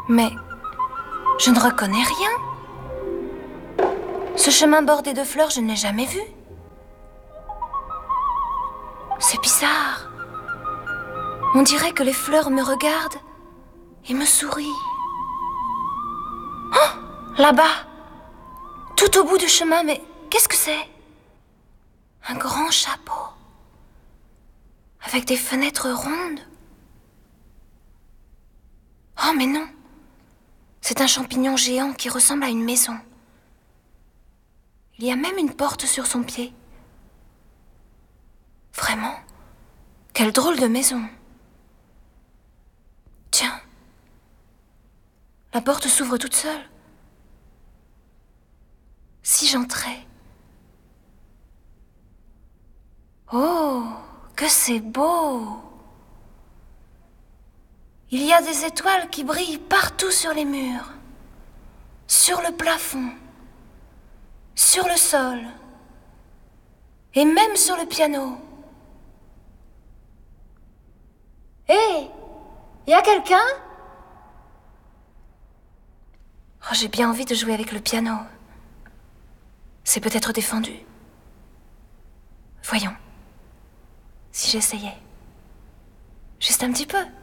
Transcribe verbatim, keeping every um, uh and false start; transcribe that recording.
Mais je ne reconnais rien. Ce chemin bordé de fleurs, je ne l'ai jamais vu. C'est bizarre. On dirait que les fleurs me regardent et me sourient. Oh, là-bas, tout au bout du chemin, mais qu'est-ce que c'est? Un grand chapeau, avec des fenêtres rondes. Oh, mais non. C'est un champignon géant qui ressemble à une maison. Il y a même une porte sur son pied. Vraiment? Quelle drôle de maison. Tiens. La porte s'ouvre toute seule. Si j'entrais. Oh, que c'est beau! Il y a des étoiles qui brillent partout sur les murs, sur le plafond, sur le sol, et même sur le piano. Hé, hey, y a quelqu'un? Oh, j'ai bien envie de jouer avec le piano. C'est peut-être défendu. Voyons, si j'essayais. Juste un petit peu.